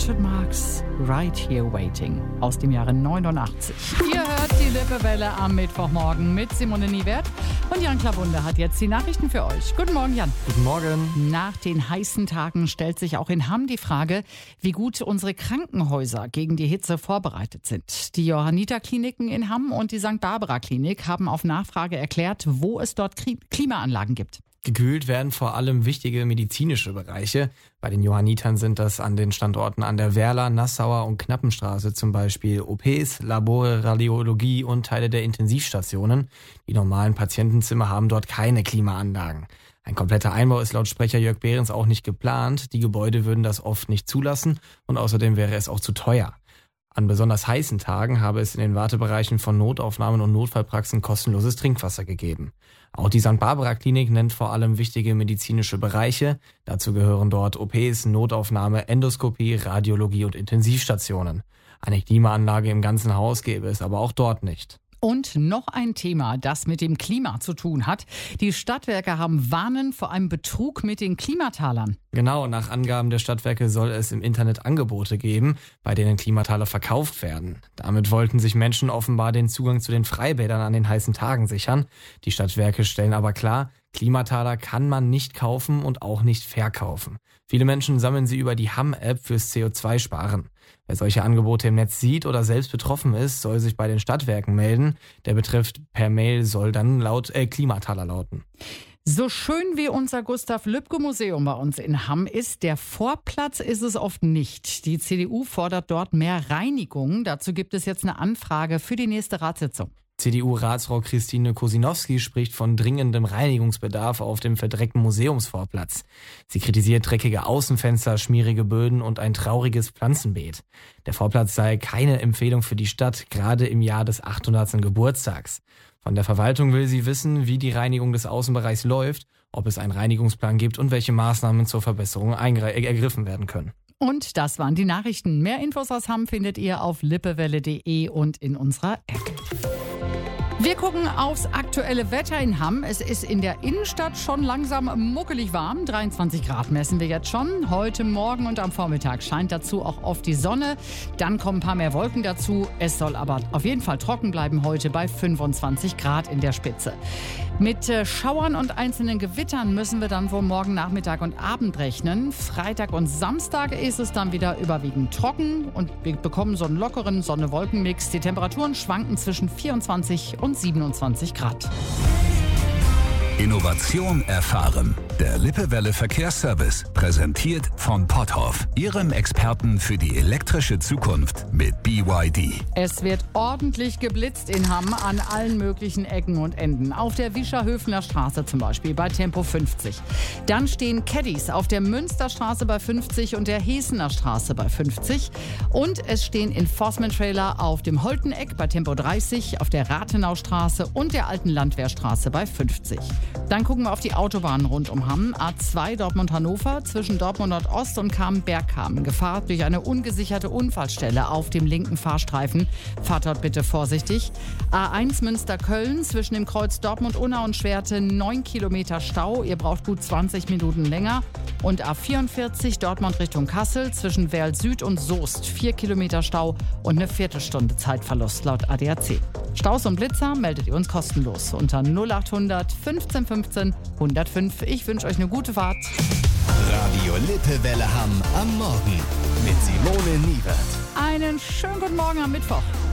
Fleetwood Macs, Right Here Waiting aus dem Jahre 89. Ihr hört die Lippewelle am Mittwochmorgen mit Simone Niewert. Und Jan Klawunde hat jetzt die Nachrichten für euch. Guten Morgen, Jan. Guten Morgen. Nach den heißen Tagen stellt sich auch in Hamm die Frage, wie gut unsere Krankenhäuser gegen die Hitze vorbereitet sind. Die Johanniter-Kliniken in Hamm und die St. Barbara-Klinik haben auf Nachfrage erklärt, wo es dort Klimaanlagen gibt. Gekühlt werden vor allem wichtige medizinische Bereiche. Bei den Johannitern sind das an den Standorten an der Werler, Nassauer und Knappenstraße zum Beispiel OPs, Labore, Radiologie und Teile der Intensivstationen. Die normalen Patientenzimmer haben dort keine Klimaanlagen. Ein kompletter Einbau ist laut Sprecher Jörg Behrens auch nicht geplant. Die Gebäude würden das oft nicht zulassen und außerdem wäre es auch zu teuer. An besonders heißen Tagen habe es in den Wartebereichen von Notaufnahmen und Notfallpraxen kostenloses Trinkwasser gegeben. Auch die St. Barbara-Klinik nennt vor allem wichtige medizinische Bereiche. Dazu gehören dort OPs, Notaufnahme, Endoskopie, Radiologie und Intensivstationen. Eine Klimaanlage im ganzen Haus gäbe es aber auch dort nicht. Und noch ein Thema, das mit dem Klima zu tun hat. Die Stadtwerke haben Warnen vor einem Betrug mit den Klimatalern. Genau, nach Angaben der Stadtwerke soll es im Internet Angebote geben, bei denen Klimataler verkauft werden. Damit wollten sich Menschen offenbar den Zugang zu den Freibädern an den heißen Tagen sichern. Die Stadtwerke stellen aber klar, Klimataler kann man nicht kaufen und auch nicht verkaufen. Viele Menschen sammeln sie über die Hamm-App fürs CO2-Sparen. Wer solche Angebote im Netz sieht oder selbst betroffen ist, soll sich bei den Stadtwerken melden. Der Betreff per Mail soll dann Klimataler lauten. So schön wie unser Gustav-Lübcke-Museum bei uns in Hamm ist, der Vorplatz ist es oft nicht. Die CDU fordert dort mehr Reinigung. Dazu gibt es jetzt eine Anfrage für die nächste Ratssitzung. CDU-Ratsfrau Christine Kosinowski spricht von dringendem Reinigungsbedarf auf dem verdreckten Museumsvorplatz. Sie kritisiert dreckige Außenfenster, schmierige Böden und ein trauriges Pflanzenbeet. Der Vorplatz sei keine Empfehlung für die Stadt, gerade im Jahr des 800. Geburtstags. Von der Verwaltung will sie wissen, wie die Reinigung des Außenbereichs läuft, ob es einen Reinigungsplan gibt und welche Maßnahmen zur Verbesserung ergriffen werden können. Und das waren die Nachrichten. Mehr Infos aus Hamm findet ihr auf lippewelle.de und in unserer App. Wir gucken aufs aktuelle Wetter in Hamm. Es ist in der Innenstadt schon langsam muckelig warm. 23 Grad messen wir jetzt schon. Heute Morgen und am Vormittag scheint dazu auch oft die Sonne. Dann kommen ein paar mehr Wolken dazu. Es soll aber auf jeden Fall trocken bleiben heute bei 25 Grad in der Spitze. Mit Schauern und einzelnen Gewittern müssen wir dann wohl morgen Nachmittag und Abend rechnen. Freitag und Samstag ist es dann wieder überwiegend trocken und wir bekommen so einen lockeren Sonne-Wolken-Mix. Die Temperaturen schwanken zwischen 24 und 27 Grad. Innovation erfahren. Der Lippewelle Verkehrsservice, präsentiert von Potthoff, Ihrem Experten für die elektrische Zukunft mit BYD. Es wird ordentlich geblitzt in Hamm an allen möglichen Ecken und Enden. Auf der Wischerhöfener Straße zum Beispiel bei Tempo 50. Dann stehen Caddies auf der Münsterstraße bei 50 und der Hesener Straße bei 50. Und es stehen Enforcement-Trailer auf dem Holteneck bei Tempo 30, auf der Rathenaustraße und der Alten Landwehrstraße bei 50. Dann gucken wir auf die Autobahnen rund um Hamm. A2 Dortmund-Hannover zwischen Dortmund Nordost und Kamen-Bergkamen. Gefahr durch eine ungesicherte Unfallstelle auf dem linken Fahrstreifen. Fahrt dort bitte vorsichtig. A1 Münster-Köln zwischen dem Kreuz Dortmund-Unna und Schwerte 9 Kilometer Stau. Ihr braucht gut 20 Minuten länger. Und A44 Dortmund Richtung Kassel zwischen Werl Süd und Soest 4 Kilometer Stau und eine Viertelstunde Zeitverlust laut ADAC. Staus und Blitzer meldet ihr uns kostenlos unter 0800 15 15 105. Ich wünsche euch eine gute Fahrt. Radio Lippewelle Hamm am Morgen mit Simone Niewert. Einen schönen guten Morgen am Mittwoch.